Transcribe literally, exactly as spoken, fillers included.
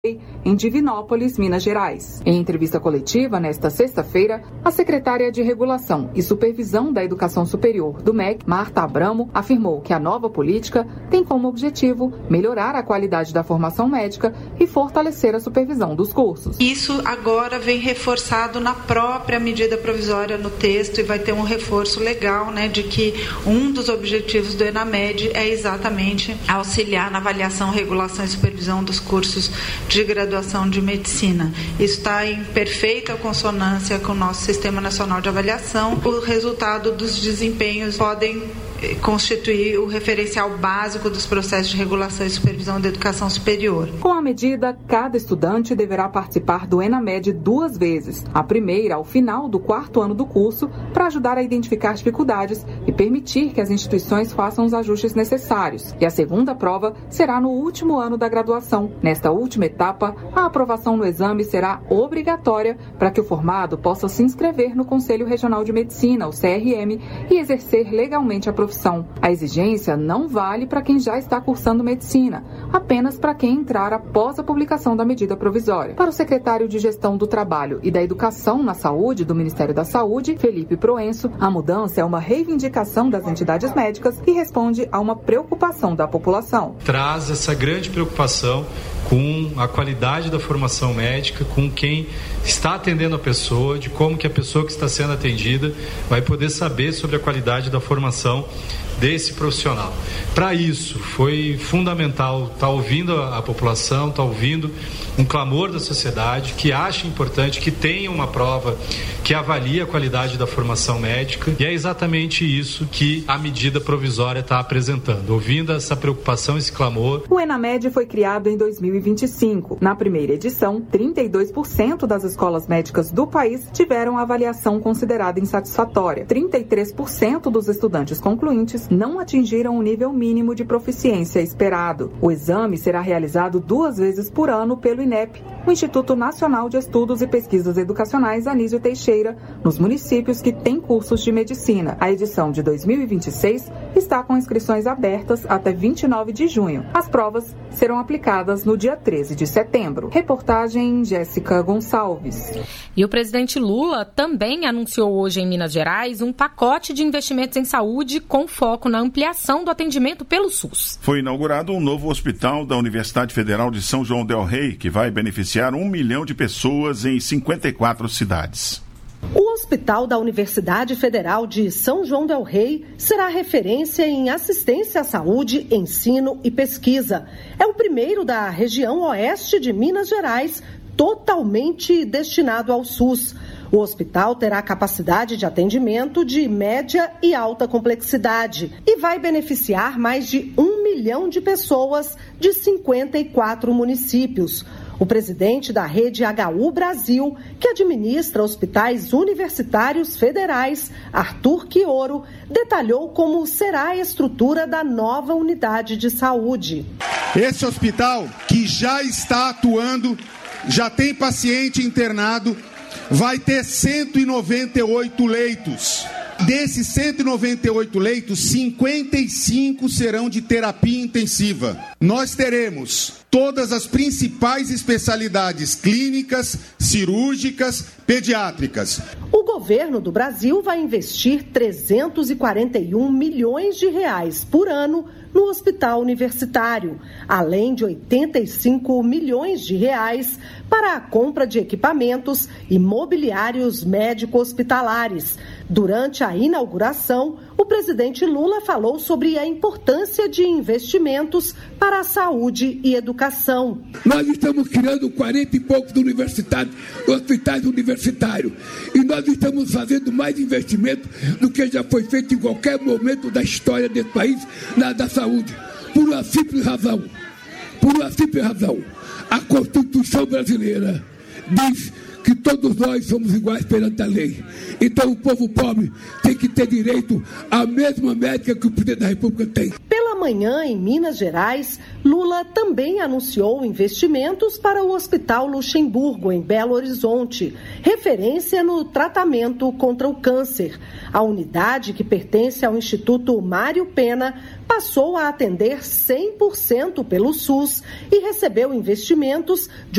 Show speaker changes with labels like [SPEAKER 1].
[SPEAKER 1] em Divinópolis, Minas Gerais. Em entrevista coletiva nesta sexta-feira, a secretária de Regulação e Supervisão da Educação Superior do M E C, Marta Abramo, afirmou que a nova política tem como objetivo melhorar a qualidade da formação médica e fortalecer a supervisão dos cursos.
[SPEAKER 2] Isso agora vem reforçado na própria medida provisória no texto e vai ter um reforço legal, né, de que um dos objetivos do ENAMED é exatamente auxiliar na avaliação, regulação e supervisão dos cursos de graduação de medicina. Isso está em perfeita consonância com o nosso Sistema Nacional de Avaliação. O resultado dos desempenhos podem constituir o referencial básico dos processos de regulação e supervisão da educação superior.
[SPEAKER 1] Com a medida, cada estudante deverá participar do ENAMED duas vezes. A primeira, ao final do quarto ano do curso, para ajudar a identificar dificuldades e permitir que as instituições façam os ajustes necessários. E a segunda prova será no último ano da graduação. Nesta última etapa, a aprovação no exame será obrigatória para que o formado possa se inscrever no Conselho Regional de Medicina, o C R M, e exercer legalmente a profissão. A exigência não vale para quem já está cursando medicina, apenas para quem entrar após a publicação da medida provisória. Para o secretário de Gestão do Trabalho e da Educação na Saúde do Ministério da Saúde, Felipe Proenço, a mudança é uma reivindicação das entidades médicas e responde a uma preocupação da população.
[SPEAKER 3] Traz essa grande preocupação com a qualidade da formação médica, com quem está atendendo a pessoa, de como que a pessoa que está sendo atendida vai poder saber sobre a qualidade da formação desse profissional. Para isso, foi fundamental estar ouvindo a, a população, estar ouvindo um clamor da sociedade que acha importante que tenha uma prova que avalie a qualidade da formação médica, e é exatamente isso que a medida provisória está apresentando. Ouvindo essa preocupação, esse clamor.
[SPEAKER 1] O ENAMED foi criado em dois mil e vinte e cinco. Na primeira edição, trinta e dois por cento das escolas médicas do país tiveram a avaliação considerada insatisfatória. trinta e três por cento dos estudantes concluintes não atingiram o nível mínimo de proficiência esperado. O exame será realizado duas vezes por ano pelo INEP, o Instituto Nacional de Estudos e Pesquisas Educacionais Anísio Teixeira, nos municípios que têm cursos de medicina. A edição de dois mil e vinte e seis está com inscrições abertas até vinte e nove de junho. As provas serão aplicadas no dia treze de setembro. Reportagem Jéssica Gonçalves.
[SPEAKER 4] E o presidente Lula também anunciou hoje em Minas Gerais um pacote de investimentos em saúde com foco na ampliação do atendimento pelo SUS.
[SPEAKER 5] Foi inaugurado um novo hospital da Universidade Federal de São João del Rei, que vai beneficiar um milhão de pessoas em cinquenta e quatro cidades.
[SPEAKER 6] O Hospital da Universidade Federal de São João del Rei será referência em assistência à saúde, ensino e pesquisa. É o primeiro da região oeste de Minas Gerais, totalmente destinado ao SUS. O hospital terá capacidade de atendimento de média e alta complexidade e vai beneficiar mais de um milhão de pessoas de cinquenta e quatro municípios. O presidente da rede H U Brasil, que administra hospitais universitários federais, Arthur Quioro, detalhou como será a estrutura da nova unidade de saúde.
[SPEAKER 7] Esse hospital, que já está atuando, já tem paciente internado, vai ter cento e noventa e oito leitos. Desses cento e noventa e oito leitos, cinquenta e cinco serão de terapia intensiva. Nós teremos todas as principais especialidades clínicas, cirúrgicas, pediátricas.
[SPEAKER 6] O governo do Brasil vai investir trezentos e quarenta e um milhões de reais por ano no hospital universitário, além de oitenta e cinco milhões de reais para a compra de equipamentos e mobiliários médico-hospitalares. Durante a inauguração, o presidente Lula falou sobre a importância de investimentos para a saúde e educação.
[SPEAKER 8] Nós estamos criando quarenta e poucos universitários, hospitais universitários, e nós estamos fazendo mais investimento do que já foi feito em qualquer momento da história desse país na da saúde, por uma simples razão, por uma simples razão, a Constituição brasileira diz que todos nós somos iguais perante a lei. Então o povo pobre tem que ter direito à mesma médica que o presidente da República tem.
[SPEAKER 6] Pela Amanhã, em Minas Gerais, Lula também anunciou investimentos para o Hospital Luxemburgo, em Belo Horizonte, referência no tratamento contra o câncer. A unidade, que pertence ao Instituto Mário Pena, passou a atender cem por cento pelo SUS e recebeu investimentos de